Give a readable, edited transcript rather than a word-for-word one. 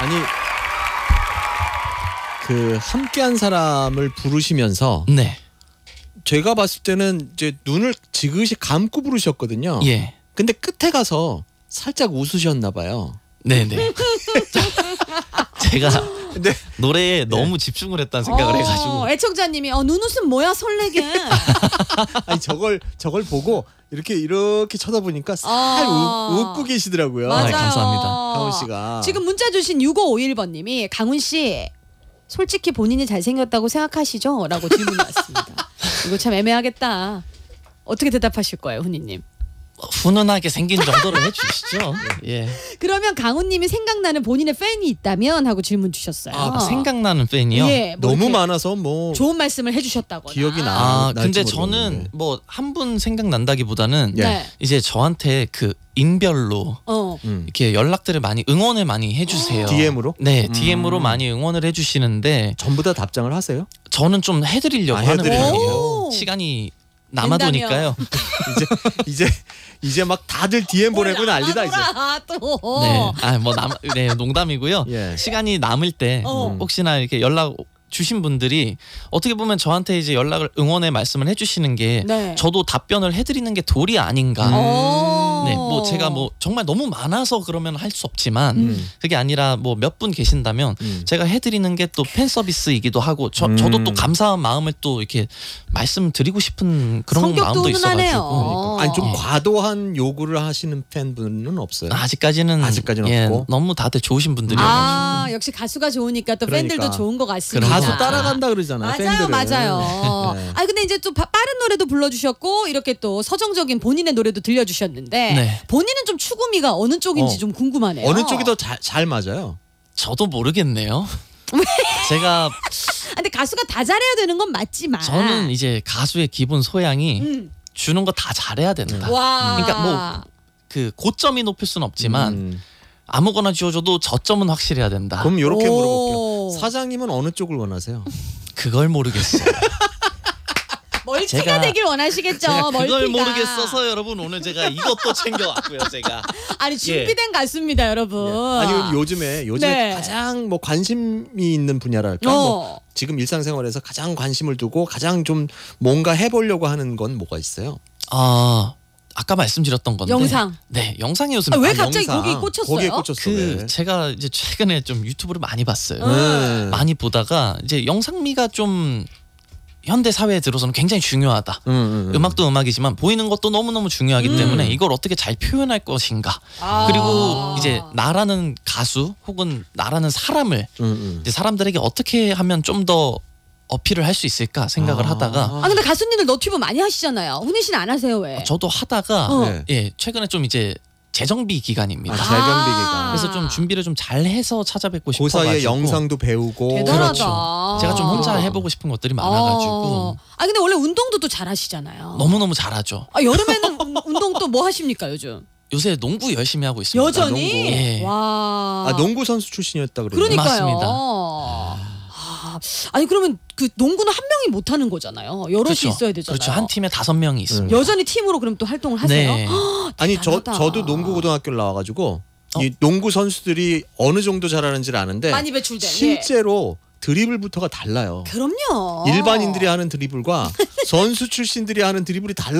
아니 그 함께한 사람을 부르시면서 네. 제가 봤을 때는 이제 눈을 지그시 감고 부르셨거든요. 예. 근데 끝에 가서 살짝 웃으셨나 봐요. 네네. 제가 근데 노래에 너무 집중을 했다는 생각을 해가지고. 애청자님이 눈웃음 뭐야 설레게. 아니 저걸 보고 이렇게 쳐다보니까 살 웃고 계시더라고요. 맞아요. 네, 감사합니다. 강훈 씨가. 지금 문자 주신 6551번님이 강훈 씨 솔직히 본인이 잘생겼다고 생각하시죠? 라고 질문이 왔습니다. 이거 참 애매하겠다. 어떻게 대답하실 거예요, 훈이님? 훈훈하게 생긴 정도로 해주시죠. 예. 그러면 강훈님이 생각나는 본인의 팬이 있다면 하고 질문 주셨어요. 생각나는 팬이요? 예, 뭐 너무 이렇게 많아서 뭐 좋은 말씀을 해주셨다거나. 기억이 나. 근데 저는 뭐 한 분 생각난다기보다는 예. 네. 이제 저한테 그 인별로 이렇게 연락들을 많이 응원을 많이 해주세요. DM으로? 네, DM으로 많이 응원을 해주시는데 전부 다 답장을 하세요? 저는 좀 해드리려고 하는 해드리려고. 편이에요. 오. 시간이 남아도니까요. 이제 막 다들 DM 보내고 난리다 이제. 또. 네, 농담이고요. 예. 시간이 남을 때 혹시나 이렇게 연락 주신 분들이 어떻게 보면 저한테 이제 연락을 응원의 말씀을 해주시는 게 네. 저도 답변을 해드리는 게 도리 아닌가. 네, 뭐 제가 뭐 정말 너무 많아서 그러면 할 수 없지만 그게 아니라 뭐 몇 분 계신다면 제가 해드리는 게 또 팬 서비스이기도 하고 저도 또 감사한 마음을 또 이렇게 말씀드리고 싶은 그런 성격도 마음도 훈훈하네요. 있어가지고. 아니 좀 예. 과도한 요구를 하시는 팬분은 없어요? 아직까지는 아직까지는 없고? 너무 다들 좋으신 분들이어가지고. 역시 가수가 좋으니까 또 그러니까. 팬들도 좋은 것 같습니다. 가수 따라간다 그러잖아요. 맞아요, 팬들은. 맞아요. 네. 근데 이제 또 빠른 노래도 불러주셨고 이렇게 또 서정적인 본인의 노래도 들려주셨는데 네. 본인은 좀 추구미가 어느 쪽인지 좀 궁금하네요. 어느 쪽이 더 잘 맞아요? 저도 모르겠네요. 제가 근데 가수가 다 잘해야 되는 건 맞지만 저는 이제 가수의 기본 소양이 음. 주는 거 다 잘해야 된다. 와. 그러니까 뭐 그 고점이 높을 수는 없지만 아무거나 지어줘도 저점은 확실해야 된다. 그럼 이렇게 오. 물어볼게요. 사장님은 어느 쪽을 원하세요? 그걸 모르겠어요. 멀티가 제가- 되길 원하시겠죠. 제가 그걸 멀티가. 모르겠어서 여러분 오늘 제가 이것도 챙겨왔고요. 제가 아니 준비된 가수입니다, 여러분. 아니 그럼 요즘에 네. 가장 뭐 관심이 있는 분야랄까? 뭐 지금 일상생활에서 가장 관심을 두고 가장 좀 뭔가 해보려고 하는 건 뭐가 있어요? 아까 말씀드렸던 건데 영상. 네, 영상이 요즘 왜 많이 갑자기 영상. 거기에 꽂혔어요? 거기에 꽂혔어. 왜? 제가 이제 최근에 좀 유튜브를 많이 봤어요. 많이 많이 보다가 이제 영상미가 좀 현대 사회에 들어서는 굉장히 중요하다. 음악도 음악이지만 보이는 것도 너무너무 중요하기 때문에 이걸 어떻게 잘 표현할 것인가. 그리고 이제 나라는 가수 혹은 나라는 사람을 이제 사람들에게 어떻게 하면 좀 더 어필을 할 수 있을까 생각을 하다가 근데 가수님들 너튜브 많이 하시잖아요. 훈이 씨는 안 하세요 왜? 저도 하다가 네. 예, 최근에 좀 이제 재정비 기간입니다. 재정비기가. 그래서 좀 준비를 좀 잘해서 찾아뵙고 그 싶어가지고 사이에 영상도 배우고. 대단하다. 그렇죠. 제가 좀 혼자 해보고 싶은 것들이 많아가지고 근데 원래 운동도 또 잘하시잖아요. 너무너무 잘하죠. 여름에는 운동 또 뭐 하십니까 요즘? 요새 농구 열심히 하고 있습니다. 여전히? 농구. 예. 와. 농구 선수 출신이었다 그래요. 그러니까요. 맞습니다. 아니 그러면 그 농구는 한 명이 못 하는 거잖아요. 여럿이 그렇죠. 있어야 되잖아요. 그렇죠. 한 팀에 5명이 있습니다. 여전히 팀으로 그럼 또 활동을 하세요? 네. 아니 대단하다. 저도 농구 고등학교를 나와가지고 이 농구 선수들이 어느 정도 잘하는지를 아는데 많이 배출된. 실제로 드리블부터가 달라요. 그럼요. 일반인들이 하는 드리블과 선수 출신들이 하는 드리블이 달라요.